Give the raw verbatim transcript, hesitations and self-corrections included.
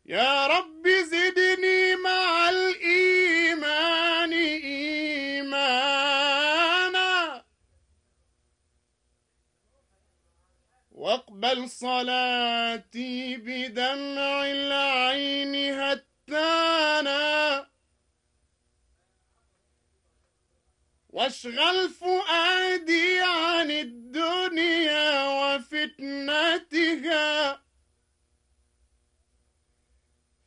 يا رب زدني مع الإيمان إيمانا، واقبل صلاتي بدمع العين هتانا، واشغل فؤادي